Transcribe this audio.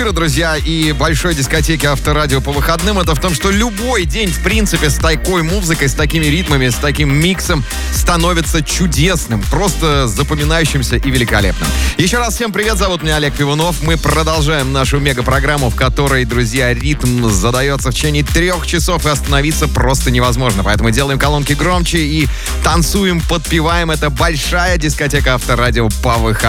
Друзья, и большой дискотеки Авторадио по выходным — это в том, что любой день, в принципе, с такой музыкой, с такими ритмами, с таким миксом становится чудесным, просто запоминающимся и великолепным. Еще раз всем привет, зовут меня Олег Пивунов. Мы продолжаем нашу мега-программу, в которой, друзья, ритм задается в течение 3 часов, и остановиться просто невозможно. Поэтому делаем колонки громче и танцуем, подпеваем. Это большая дискотека Авторадио по выходным.